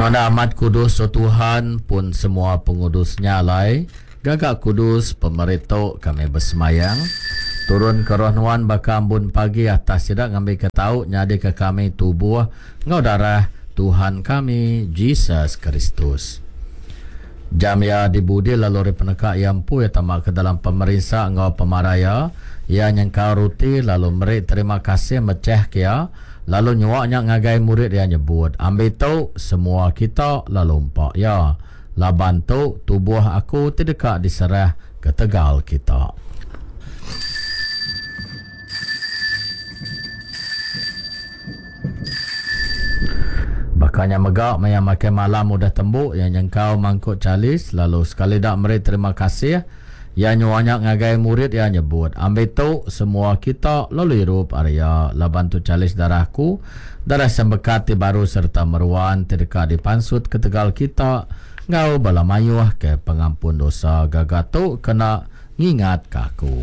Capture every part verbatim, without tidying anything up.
Noda amat kudus o Tuhan pun semua pengudusnya alai. Gagak kudus pemerintah kami bersemayang. Turun ke roh nuan baka ambun pagi atas tidak ngambil ketau nyadi ke kami tubuh ngau darah Tuhan kami Jesus Kristus. Jam ya dibudi lalu peneka yang pu ya tamak ke dalam pemerintah ngau pemaraya ya nyengkau ruti lalu meri terima kasih meceh kia lalu nyuaknya ngagai murid yang nyebut ambil tahu semua kita lalu empak ya laban tu tubuh aku tidak diserah ke tegal kita. Bakanya megak maya makan malam udah tembuk yang nyengkau mangkuk calis lalu sekali dak meri terima kasih ya nyuanya ngagai murid yang nyebut ambil tu semua kita lalu hirup area laban tu calis darahku darah sembekati baru serta meruan terdekat dipansut ke tegal kita ngau bala mayuh ke pengampun dosa gagatu kena ngingat kaku.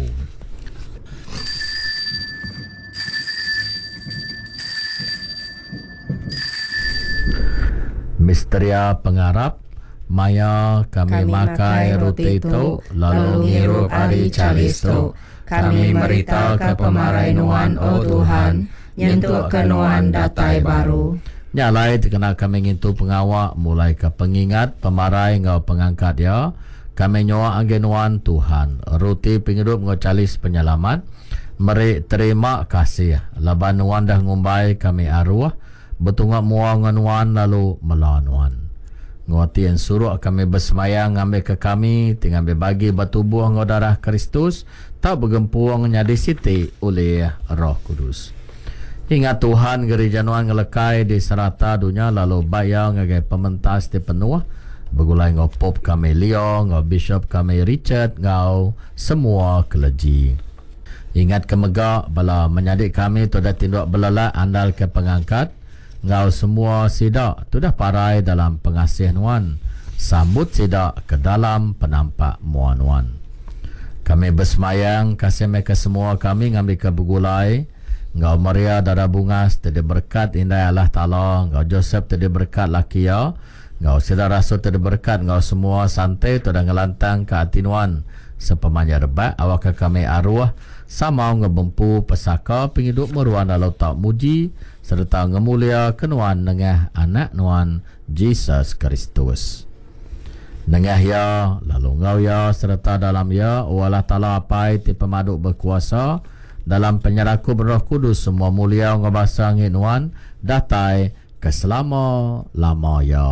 Misteria pengarap maya kami, kami makai roti itu lalu ngirup ari calis tu kami merita ke pemarai nuan o Tuhan nyentuk ke nuan datai baru nyalai terkena kami ngintu pengawak mulai ke pengingat pemarai ngau pengangkat ya kami nyoa anggenuan Tuhan roti penghidup ngau calis penyelamat meri terima kasih laban nuan dah ngumbai kami arwah betungak muang nuan lalu melanuan nguati yang suruh kami bersemayang ngambil ke kami tinggal berbagi bertubuh ngau darah Kristus tak bergempuang nyadi siti oleh Roh Kudus. Ingat Tuhan gereja nuan ngelekai di serata dunia lalu bayang ngagai pementas di penuh begulai ngau pop kami Leo ngau bishop kami Richard ngau semua keleji. Ingat kemegak bala menyadik kami tu dah tindak belalak andal ke pengangkat ngau semua sidak tu dah parai dalam pengasih nuan sambut sidak ke dalam penampak muan nuan. Kami bersemayang kasih mereka semua kami ngambil ke begulai ngau Maria darah bungas tadi berkat indah Allah Ta'ala ngau Joseph tadi berkat laki ya ngau sidak rasul tadi berkat ngau semua santai tu dah ngelantang ke hati nuan sepemanja rebat awak ke kami arwah sama ngebempu pesaka penghidup meruan dalau tak muji serta ngemulia kenuan nengah anak nuan Jesus Kristus. Nengah ya lalu ngau ya serta dalam ya o Allah Ta'ala apai ti pemaduk berkuasa dalam penyerahku berroh kudus semua mulia ngabasa nginuan datai keselama lama ya.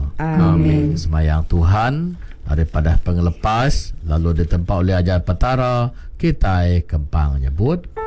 Amin. Semayang Tuhan daripada pengelepas lalu ditempat oleh ajar petara kita kempang nyebut